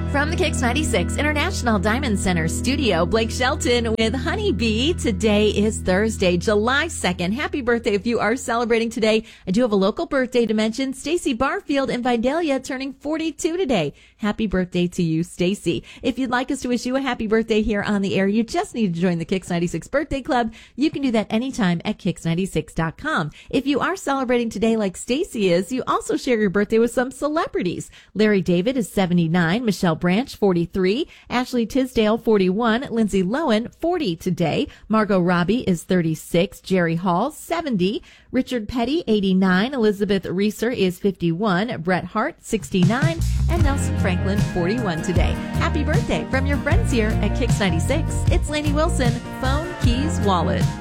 From the Kix 96 International Diamond Center studio, Blake Shelton with Honeybee. Today is Thursday, July 2nd. Happy birthday if you are celebrating today. I do have a local birthday to mention. Stacy Barfield in Vidalia turning 42 today. Happy birthday to you, Stacy. If you'd like us to wish you a happy birthday here on the air, you just need to join the Kix 96 Birthday Club. You can do that anytime at Kix96.com. If you are celebrating today like Stacy is, you also share your birthday with some celebrities. Larry David is 79, Michelle Branch, 43, Ashley Tisdale, 41, Lindsay Lohan, 40 today, Margot Robbie is 36, Jerry Hall, 70, Richard Petty, 89, Elizabeth Reeser is 51, Bret Hart, 69, and Nelson Franklin, 41 today. Happy birthday from your friends here at Kix 96. It's Lainey Wilson, Phone, Keys, Wallet.